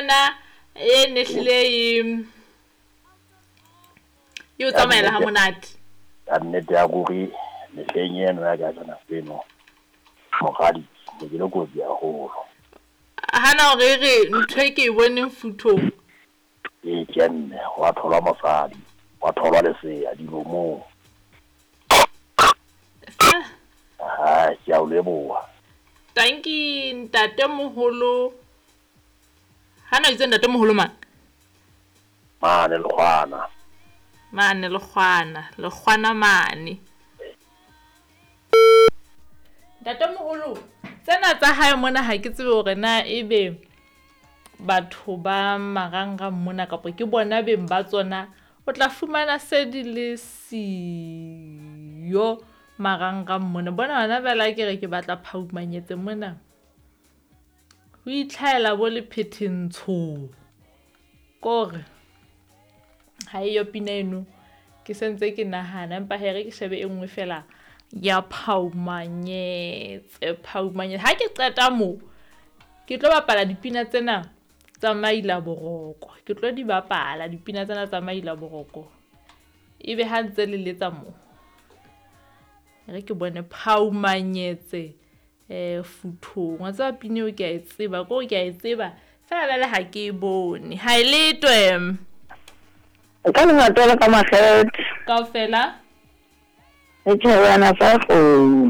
yona e nehlile yo tsamaela ha monate ka nnete ya gore mehleng eno ya ka tsena seno mogadi ke le kotsi haholo hana hore re ntho e ke e boneng futhong e kenne wa thola mosadi wa thola lesea dilomo ha ya o leboha tanki ntate moholo hana itse ntate moholo mang mane lekgwana mane lekgwana mane ntate moholo tsena tsa hae mona ha ke tsebe hore na ebe batho ba marangrang mona kapo ke bona beng ba tsona o tla fumana se di le siyo marangrang mona bona hona bela ke re ke batla phaumanyetse mona ho itlhaela bo le phethentsho kore ha eyo pina eno ke sentse ke nahana empa here ke shebe e nngwe fela ya phaumanyetse ha ke qeta mo ke tlo bapala dipina tsena tsa Maila Boroko ke tlo di bapala dipina tsena tsa Maila Boroko ebe ha ntse le letsa mo re ke bone phaumanyetse futhong wa tsa pina o ke a tseba go ke a tseba fela le ha ke bone ha ile twem ka ngata ka maget ka fela e tswana fa go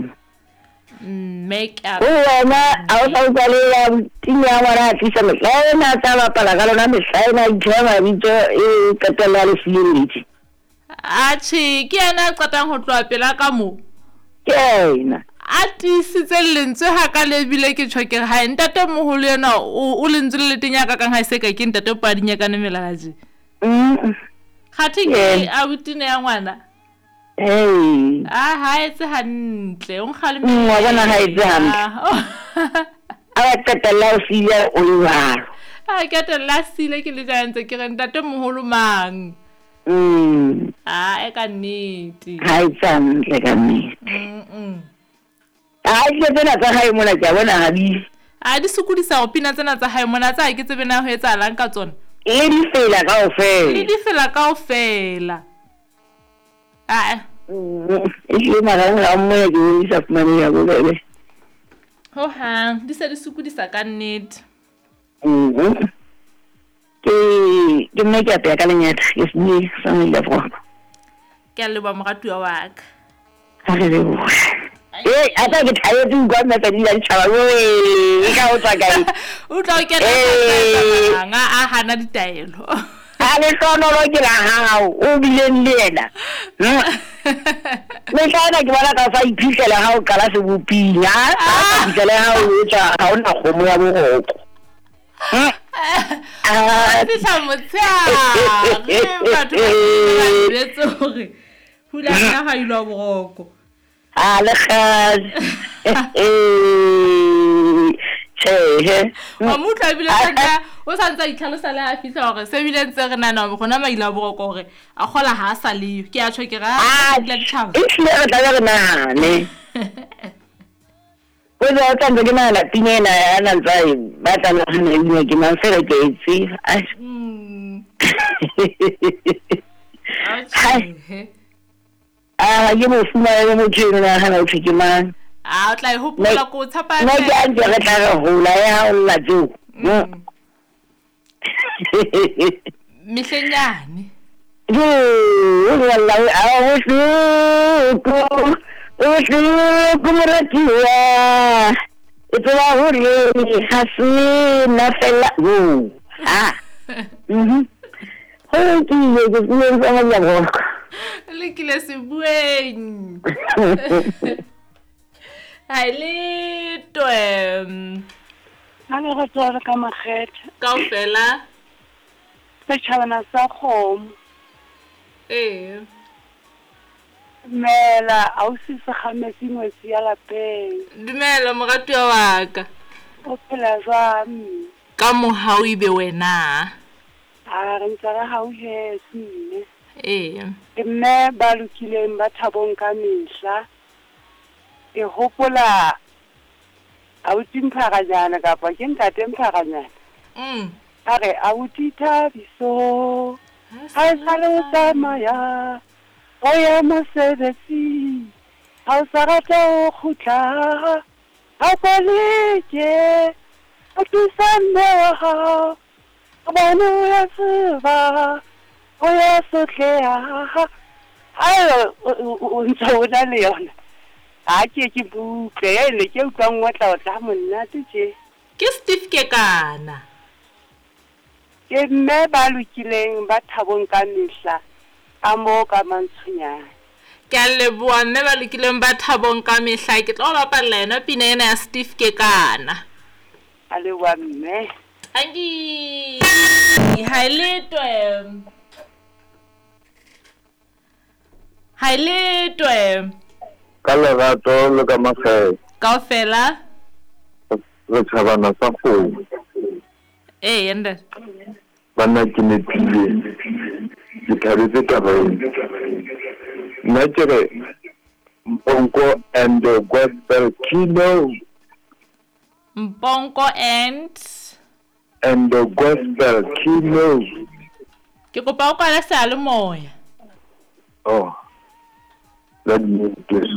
make up wena a o sa utlwalela tinya ngwana a tlisa mekana tsa bapala ka lona mesaena ijema bitso e katela le filiti Achi ke yana qatang ho tloa pela ka mo kena a tisitse lentswe ha ka lebile ke tshokere ha ntate moholo yena o lentswe le tenya ka kang ha se ka ke ntate padinya ka ne melaji khathi ke a butine ya ngwana ha etse hantle o nkgale wa bona ha etse hantle a ba tatela o sile o iwa a ke tatela sile ke le jantse ke re ntate moholo mang e ka nnete ha etse hantle ka nnete ke tsena tsa hae mona ke bona ha di sukudisa go pina tsena tsa hae mona tsa ke tsebe na ho etsalang ka tsona le di fela kaofela ke marang a mo ke di sa fumane ya bobebe ho hang di se di sukudisa ka nnete ke nne ke apea ka lenyata ke sene sa Maila Boroko ke a leba moratuwa wa ka a re leboha ata ke thaetse utlwa mmetsa di la ditšhaba e ka o tswa kae o tla o kena nga a hana ditaelo a le hlonolo ke la hao o bileng le yena le tlana ke bona ka fa iphitlhela ha o qala se bopinya a iphitlhele ha o etsa ha o na kgomo ya boroko fihla motshehare batho ba lebetse hore hula nna ga ilwa boroko le kgazi wa mutla bile tsaka o santsa itlhalosa le a fihla hore se bile ntse re nana gona Maila Boroko hore a gola ha sa le ke a tshokera la ditšhaba e tle re tla re nahane o tla tsantsa ke nana pinena ya na tsai ba tla nahana le ke mang fela ke itse ke mo fumana mo tshwene na hana o tshike mang o tla e hopola ko tshapa ne ke a re tla re hola ya o la jo mihlenyane wallahi o shuku muratiwa itwa hore hasina fela ho ke ke sa Maila Boroko le kile se bueng hai le twem ane go tswa ka magetha kaofela setšhabana sa kgomo mela ausi se gametse ngwetsi ya lapeng dumela moratuwa wa ka o phela jwang ka mohau ibe wena re ntse re hauhetse ke mme ba lokileng ba thabong ka mehla ke hopola ausi Mphakanyana kapa ke ntate Mphakanyana a re a o Dithabiso ha e sale o tsamaya o ya mosebetsi ha o sa rata o kgutla ha ko leke o thusa mme wa hao bona o ya tseba o ya sotleha ayo o ntse o na le yona a ke butle ene ke utlwang wa tla monate tje ke Steve Kekana ke mme ba lokileng ba Thabong ka mehla a mo ka Mantshunyana ke a leboha mme ba lokileng ba Thabong ka mehla ke tlo bapalla yena pina ena ya Steve Kekana a leboha mme angi Hailitwe ka lerato le ka makgetho kaofela re tshabana sa kgomo yende banna ke nepile ke thabetse taba ena nna ke re Mponko and the Gospel Keynote Mponko and the Gospel Keynote ke kopa o kwala seyalemoya oh let me guess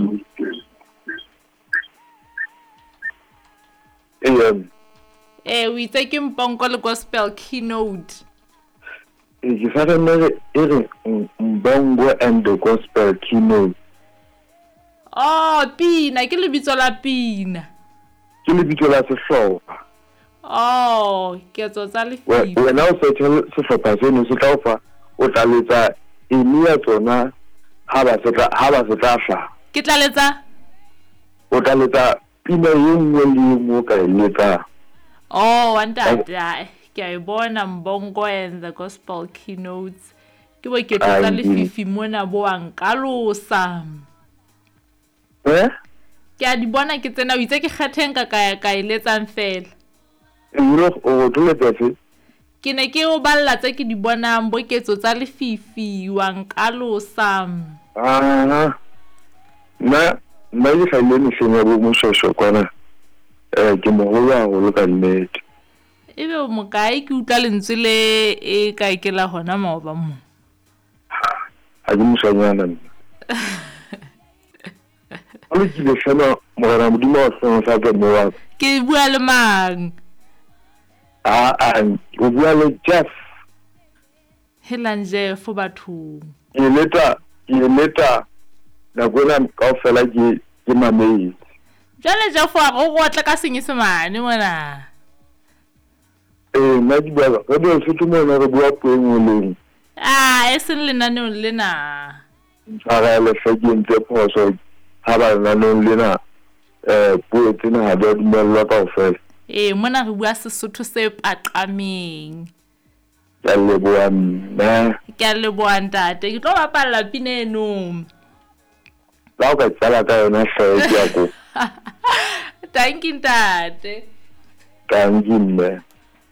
o itse ke Mponko le Gospel Keynote ke sa re Mponko and the Gospel Keynote pina ke lebitso la pina ke lebitso la sehlopha ketso tsa lefifi wena o sethe sehlopha seno se tla o fa o tla letsa enia tsona ha ba se tla hla ke tla letsa o tla letsa pina e nngwe le nngwe ka letsa wantata ke a bona Mponko and the Gospel Keynotes ke bo ketso tsa lefifi mona bo ankalosa ke a di bona ke tsena o itse ke kgetheng ka eletsang fela o tletetse ke ne ke o balla tse ke di bonang bo ketso tsa lefifi wa nkalosa nna ke sa ile mehleng ya bo moshosho kwana ke mogolo haholo ka nnete ebe o mokae ke utlwa lentswe le e ka ikela hona maoba mo ha ke mosanyana nna le ke le shana morena modimo wa sa ke mowa ke bua le mang o bua le Jeff Helanje fo bathong ke leta na bona kaofela ke mamedi jale Jeff wa go gotla ka senyesemane mona nna ke bua re bo se tumela re bua puong e seng lenaneo lena ga le fekente phoso ha ba lenaneo lena puo tsena ha ba dumellwa kaofela mona re bua Sesotho se paqameng ke leboha nna ke a leboha ntate ke tlo bapalla pina eno la ka tsala ka yona hle ke ya go thank you ntate mme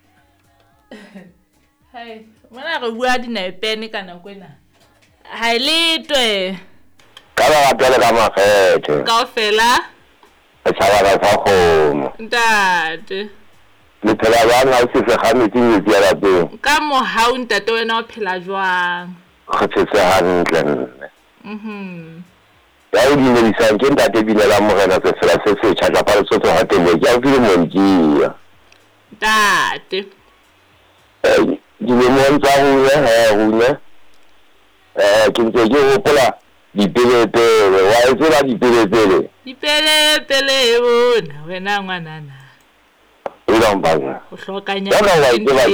mona re bua dinepene ka nako ena Hailitwe ka ba pele ka makgetho kaofela tshabana sa kgomo ntate le phela jwang ha se ga metsi ya lapeng ka mohau ntate wena o phela jwang kgethetse hantle nne ya o dinedisa ke ntate binela morena se fela se setjha ka pa le sotho ha tele ke a file montia ntate dilemong tsa rona ke ntse ke hopola dipelepele wa e tsela dipelepele bona wena ngwanana e la mbanga o hlokanya ya wa e tsela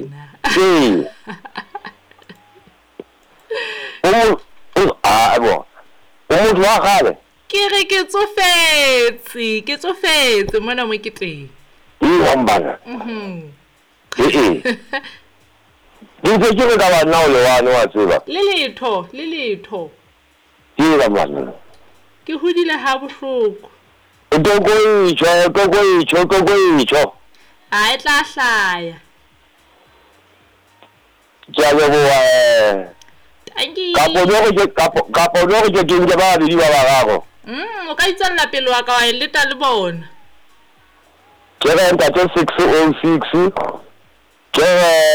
o wa gale ke re ke tsofetse mona mo ke teng e la mbanga Dintse ke re ka bana o le wane wa tseba le letho ke la bana ke hodile ha bohloko toko icho a e tla hlaya ke a leboha ka pono go ke ke ba di ba gago o ka itsalla pele wa ka wa leta le bona ke re ntate 606 ke